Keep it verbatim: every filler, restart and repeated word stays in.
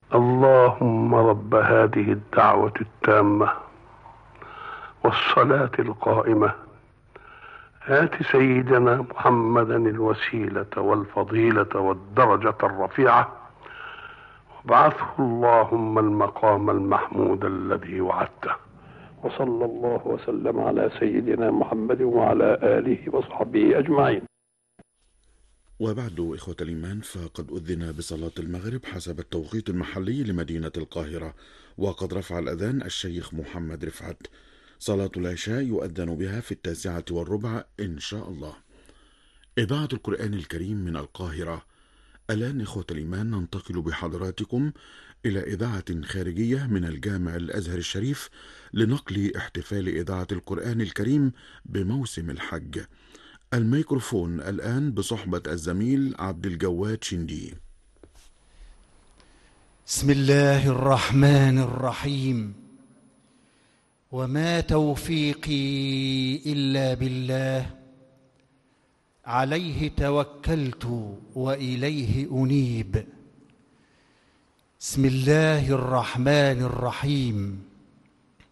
اللهم رب هذه الدعوة التامة والصلاة القائمة آت سيدنا محمدا الوسيلة والفضيلة والدرجة الرفيعة وابعثه اللهم المقام المحمود الذي وعدته. وصلى الله وسلم على سيدنا محمد وعلى آله وصحبه أجمعين. وبعد إخوة الإيمان، فقد أذن بصلاة المغرب حسب التوقيت المحلي لمدينة القاهرة، وقد رفع الأذان الشيخ محمد رفعت. صلاة العشاء يؤذن بها في التاسعة والربع إن شاء الله. إذاعة القرآن الكريم من القاهرة. الآن إخوة الإيمان ننتقل بحضراتكم إلى إذاعة خارجية من الجامع الأزهر الشريف لنقل احتفال إذاعة القرآن الكريم بموسم الحج. الميكروفون الآن بصحبة الزميل عبد الجواد شندي. بسم الله الرحمن الرحيم. وما توفيقي إلا بالله، عليه توكلت وإليه أنيب. بسم الله الرحمن الرحيم.